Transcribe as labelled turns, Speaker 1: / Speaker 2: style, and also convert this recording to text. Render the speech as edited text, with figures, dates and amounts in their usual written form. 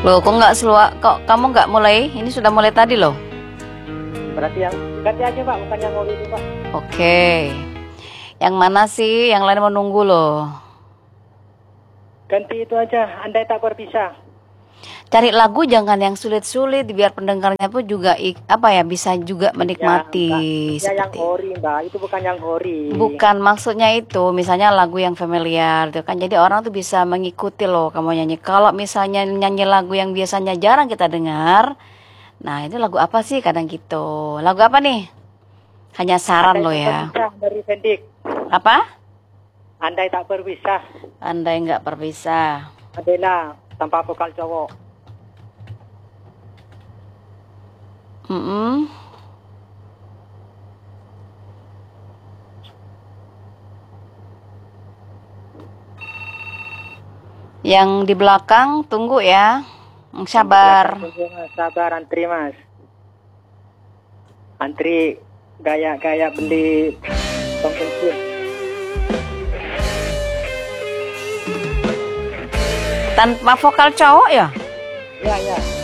Speaker 1: Loh, kok nggak kok kamu nggak mulai? Ini sudah mulai tadi loh.
Speaker 2: Berarti yang ganti aja Pak, bukan yang Hori itu Pak.
Speaker 1: Oke. Yang mana sih? Yang lain mau nunggu loh.
Speaker 2: Ganti itu aja, andai tak berpisah.
Speaker 1: Cari lagu jangan yang sulit-sulit biar pendengarnya pun juga bisa juga menikmati
Speaker 2: Ya yang
Speaker 1: seperti
Speaker 2: Hori Mbak, itu bukan yang Hori.
Speaker 1: bukan maksudnya itu misalnya lagu yang familiar tuh kan jadi orang tuh bisa mengikuti loh kamu nyanyi. Kalau misalnya nyanyi lagu yang biasanya jarang kita dengar, nah itu lagu apa sih kadang gitu. Lagu apa nih? Hanya saran loh ya.
Speaker 2: Berpisah dari Fendik.
Speaker 1: Apa?
Speaker 2: Andai tak berpisah.
Speaker 1: Andai nggak berpisah.
Speaker 2: Adela tanpa vokal cowok.
Speaker 1: Yang di belakang tunggu ya. Sabar.
Speaker 2: Sabar antri Mas. Antri gaya-gaya beli tong bensin.
Speaker 1: Tanpa vokal cowok ya?
Speaker 2: Ya.